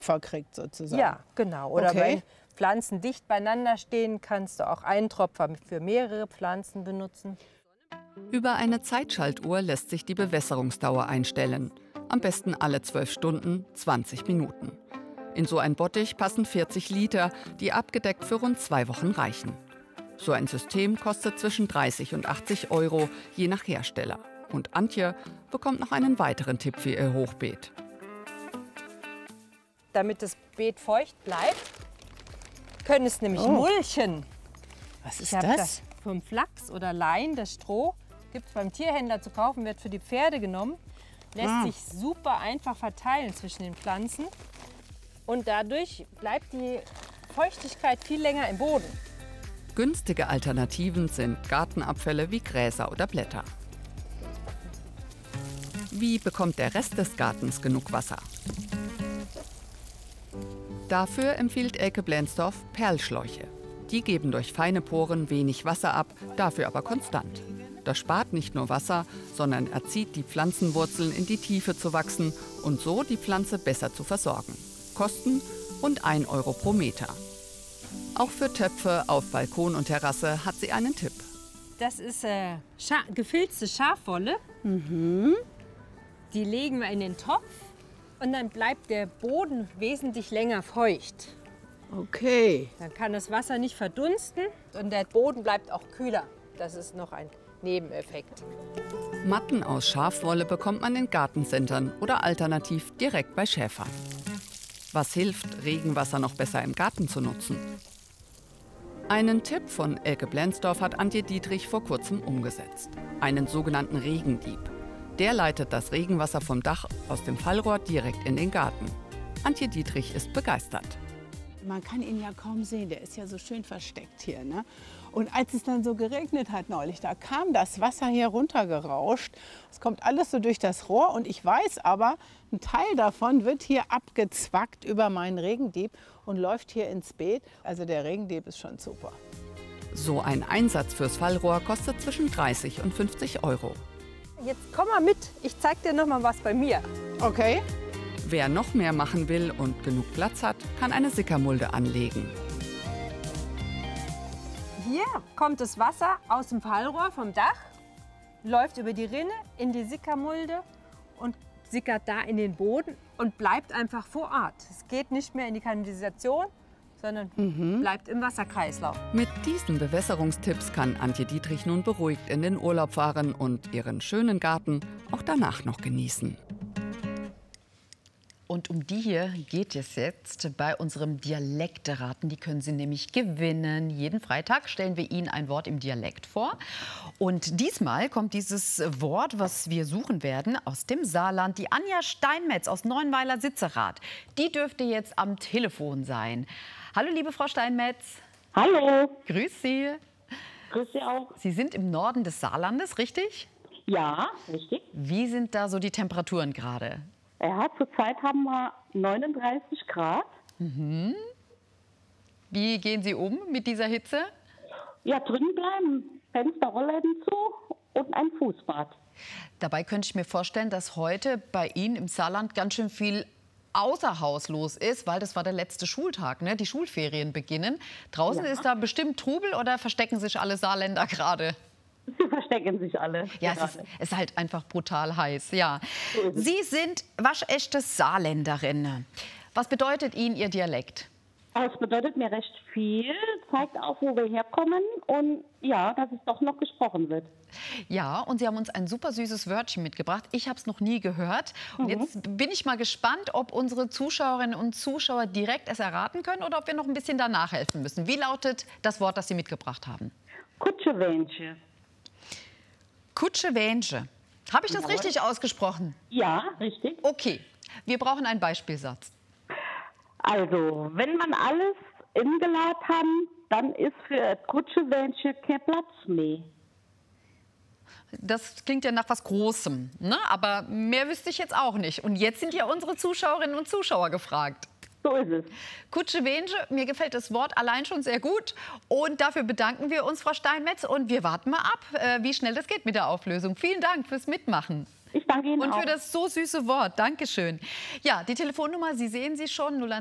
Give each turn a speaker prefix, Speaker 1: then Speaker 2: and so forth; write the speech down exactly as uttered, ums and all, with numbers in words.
Speaker 1: verkriegt sozusagen.
Speaker 2: Ja, genau. Oder
Speaker 1: Okay.
Speaker 2: wenn Pflanzen dicht beieinander stehen, kannst du auch einen Tropfer für mehrere Pflanzen benutzen.
Speaker 3: Über eine Zeitschaltuhr lässt sich die Bewässerungsdauer einstellen. Am besten alle zwölf Stunden, zwanzig Minuten. In so ein Bottich passen vierzig Liter, die abgedeckt für rund zwei Wochen reichen. So ein System kostet zwischen dreißig und achtzig Euro, je nach Hersteller. Und Antje bekommt noch einen weiteren Tipp für ihr Hochbeet.
Speaker 2: Damit das Beet feucht bleibt, können es nämlich
Speaker 1: Oh.
Speaker 2: mulchen.
Speaker 1: Was ist
Speaker 2: Ich hab
Speaker 1: das?
Speaker 2: Vom Flachs oder Lein, das Stroh, gibt es beim Tierhändler zu kaufen, wird für die Pferde genommen. Lässt
Speaker 1: Ah.
Speaker 2: sich super einfach verteilen zwischen den Pflanzen. Und dadurch bleibt die Feuchtigkeit viel länger im Boden.
Speaker 3: Günstige Alternativen sind Gartenabfälle wie Gräser oder Blätter. Wie bekommt der Rest des Gartens genug Wasser? Dafür empfiehlt Elke Blänsdorf Perlschläuche. Die geben durch feine Poren wenig Wasser ab, dafür aber konstant. Das spart nicht nur Wasser, sondern erzieht die Pflanzenwurzeln in die Tiefe zu wachsen und so die Pflanze besser zu versorgen. Kosten rund ein Euro pro Meter. Auch für Töpfe auf Balkon und Terrasse hat sie einen Tipp.
Speaker 2: Das ist äh, Scha gefilzte Schafwolle. Die legen wir in den Topf und dann bleibt der Boden wesentlich länger feucht.
Speaker 1: Okay.
Speaker 2: Dann kann das Wasser nicht verdunsten und der Boden bleibt auch kühler. Das ist noch ein Nebeneffekt.
Speaker 3: Matten aus Schafwolle bekommt man in Gartencentern oder alternativ direkt bei Schäfern. Was hilft, Regenwasser noch besser im Garten zu nutzen? Einen Tipp von Elke Blänsdorf hat Antje Dietrich vor kurzem umgesetzt. Einen sogenannten Regendieb. Der leitet das Regenwasser vom Dach aus dem Fallrohr direkt in den Garten. Antje Dietrich ist begeistert.
Speaker 1: Man kann ihn ja kaum sehen, der ist ja so schön versteckt hier. Ne? Und als es dann so geregnet hat neulich, da kam das Wasser hier runtergerauscht. Es kommt alles so durch das Rohr und ich weiß aber, ein Teil davon wird hier abgezwackt über meinen Regendieb und läuft hier ins Beet. Also der Regendieb ist schon super.
Speaker 3: So ein Einsatz fürs Fallrohr kostet zwischen dreißig und fünfzig Euro.
Speaker 2: Jetzt komm mal mit, ich zeig dir noch mal was bei mir.
Speaker 1: Okay.
Speaker 3: Wer noch mehr machen will und genug Platz hat, kann eine Sickermulde anlegen.
Speaker 2: Hier kommt das Wasser aus dem Fallrohr vom Dach, läuft über die Rinne in die Sickermulde und sickert da in den Boden und bleibt einfach vor Ort. Es geht nicht mehr in die Kanalisation, sondern bleibt im Wasserkreislauf.
Speaker 3: Mit diesen Bewässerungstipps kann Antje Dietrich nun beruhigt in den Urlaub fahren und ihren schönen Garten auch danach noch genießen.
Speaker 4: Und um die hier geht es jetzt bei unserem Dialektraten. Die können Sie nämlich gewinnen. Jeden Freitag stellen wir Ihnen ein Wort im Dialekt vor. Und diesmal kommt dieses Wort, was wir suchen werden, aus dem Saarland. Die Anja Steinmetz aus Neuenweiler Sitzerath. Die dürfte jetzt am Telefon sein. Hallo, liebe Frau Steinmetz.
Speaker 5: Hallo,
Speaker 4: Grüß Sie.
Speaker 5: grüß Sie auch.
Speaker 4: Sie sind im Norden des Saarlandes, richtig?
Speaker 5: Ja, richtig.
Speaker 4: Wie sind da so die Temperaturen gerade?
Speaker 5: Ja, zurzeit haben wir neununddreißig Grad.
Speaker 4: Wie gehen Sie um mit dieser Hitze?
Speaker 5: Ja, drin bleiben, Fenster, Rollläden zu und ein Fußbad.
Speaker 4: Dabei könnte ich mir vorstellen, dass heute bei Ihnen im Saarland ganz schön viel außer Haus los ist, weil das war der letzte Schultag, ne? Die Schulferien beginnen. Draußen
Speaker 5: Ja.
Speaker 4: ist da bestimmt Trubel oder verstecken sich alle Saarländer gerade?
Speaker 5: Sie verstecken sich alle.
Speaker 4: Ja, es
Speaker 5: gerade.
Speaker 4: ist, es ist halt einfach brutal heiß, ja.
Speaker 5: So ist es.
Speaker 4: Sie sind waschechte Saarländerin. Was bedeutet Ihnen Ihr Dialekt?
Speaker 5: Aber es bedeutet mir recht viel, zeigt auch, wo wir herkommen und ja, dass es doch noch gesprochen wird.
Speaker 4: Ja, und Sie haben uns ein super süßes Wörtchen mitgebracht. Ich habe es noch nie gehört. Und jetzt bin ich mal gespannt, ob unsere Zuschauerinnen und Zuschauer direkt es erraten können oder ob wir noch ein bisschen danach helfen müssen. Wie lautet das Wort, das Sie mitgebracht haben?
Speaker 5: Kutschewähnchen.
Speaker 4: Kutschewähnche. Habe ich das
Speaker 5: Jawohl.
Speaker 4: richtig ausgesprochen?
Speaker 5: Ja, richtig.
Speaker 4: Okay, wir brauchen einen Beispielsatz.
Speaker 5: Also, wenn man alles ingeladen hat, dann ist für Kutschewähnchen kein Platz mehr.
Speaker 4: Das klingt ja nach was Großem, ne? Aber mehr wüsste ich jetzt auch nicht. Und jetzt sind ja unsere Zuschauerinnen und Zuschauer gefragt.
Speaker 5: So ist es.
Speaker 4: Kutschewähnche, mir gefällt das Wort allein schon sehr gut. Und dafür bedanken wir uns, Frau Steinmetz. Und wir warten mal ab, äh, wie schnell das geht mit der Auflösung. Vielen Dank fürs Mitmachen.
Speaker 5: Ich danke Ihnen
Speaker 4: Und
Speaker 5: auch.
Speaker 4: für das so süße Wort. Dankeschön. Ja, die Telefonnummer, Sie sehen sie schon, null